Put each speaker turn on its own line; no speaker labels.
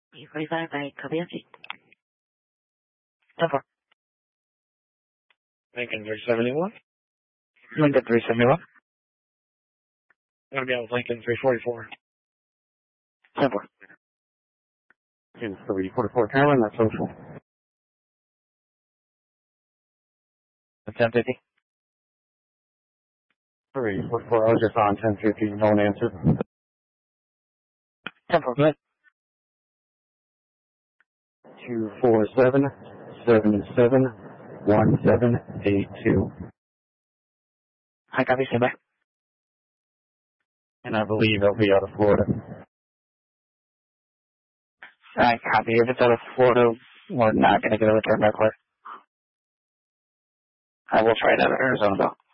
845, I copy empty. 10-4.
Lincoln 371.
Lincoln 371.
I'm going to be out with Lincoln 344.
10-4.
344 Carolyn, that's social.
That's 1050.
344, I was just on 1050, no one answered.
10-4, go ahead.
247-77-1782.
High copy, stand by.
And I believe it'll be out of Florida.
I copy. If it's out of Florida, we're not going to get a return back clear. I will try it out of Arizona, though.